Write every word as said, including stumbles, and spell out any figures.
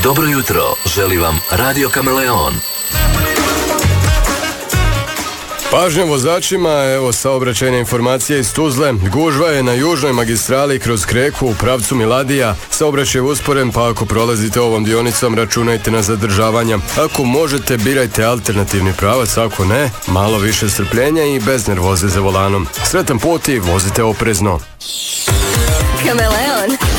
Dobro jutro, želi vam Radio Kameleon. Pažnja vozačima, evo saobraćajne informacije iz Tuzle. Gužva je na južnoj magistrali kroz Kreku u pravcu Miladija. Saobraćaj je usporen, pa ako prolazite ovom dionicom računajte na zadržavanja. Ako možete, birajte alternativni pravac, ako ne, malo više strpljenja i bez nervoze za volanom. Sretan put i vozite oprezno. Kameleon.